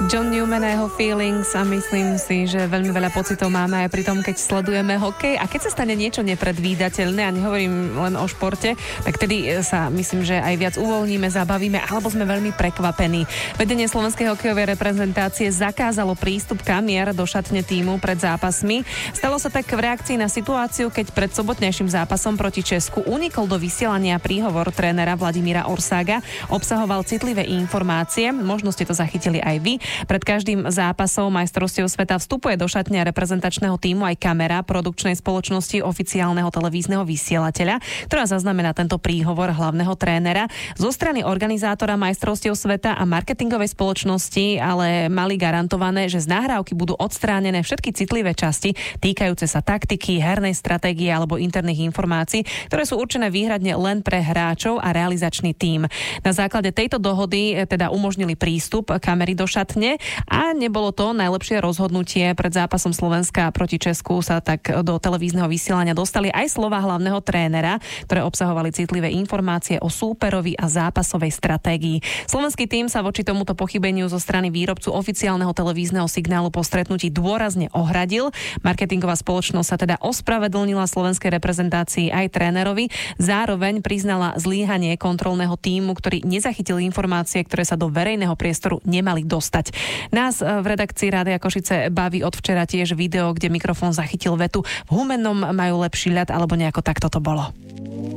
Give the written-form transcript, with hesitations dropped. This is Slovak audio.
John Newman a jeho Feelings a myslím si, že veľmi veľa pocitov máme aj pri tom, keď sledujeme hokej a keď sa stane niečo nepredvídateľné, a nehovorím len o športe, tak tedy sa myslím, že aj viac uvoľníme, zabavíme alebo sme veľmi prekvapení. Vedenie slovenskej hokejovej reprezentácie zakázalo prístup kamier do šatne tímu pred zápasmi. Stalo sa tak v reakcii na situáciu, keď pred sobotnejším zápasom proti Česku unikol do vysielania príhovor trénera Vladimíra Orsága. Obsahoval citlivé informácie, možno ste to zachytili aj vy. Pred každým zápasom majstrovstiev sveta vstupuje do šatne reprezentačného tímu aj kamera produkčnej spoločnosti oficiálneho televízneho vysielateľa, ktorá zaznamená tento príhovor hlavného trénera. Zo strany organizátora majstrovstiev sveta a marketingovej spoločnosti ale mali garantované, že z nahrávky budú odstránené všetky citlivé časti týkajúce sa taktiky, hernej stratégie alebo interných informácií, ktoré sú určené výhradne len pre hráčov a realizačný tím. Na základe tejto dohody teda umožnili prístup kamery do šatne a nebolo to najlepšie rozhodnutie. Pred zápasom Slovenska proti Česku sa tak do televízneho vysielania dostali aj slova hlavného trénera, ktoré obsahovali citlivé informácie o súperovi a zápasovej stratégii. Slovenský tím sa voči tomuto pochybeniu zo strany výrobcu oficiálneho televízneho signálu po stretnutí dôrazne ohradil. Marketingová spoločnosť sa teda ospravedlnila slovenskej reprezentácii aj trénerovi. Zároveň priznala zlyhanie kontrolného tímu, ktorý nezachytil informácie, ktoré sa do verejného priestoru nemali dostať. Nás v redakcii Rádia Košice baví od včera tiež video, kde mikrofón zachytil vetu: v Humennom majú lepší ľad, alebo nejako takto to bolo.